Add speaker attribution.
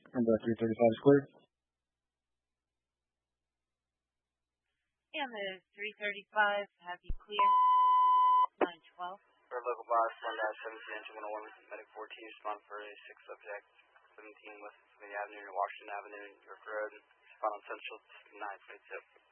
Speaker 1: And the 335 is clear.
Speaker 2: And the 335 have you clear. 912.
Speaker 3: For local boss, 1-17 engine 101, medic 14, respond for a 6 subject, 17 West Pennsylvania Avenue, Washington Avenue, York Road. Respond on Central 922.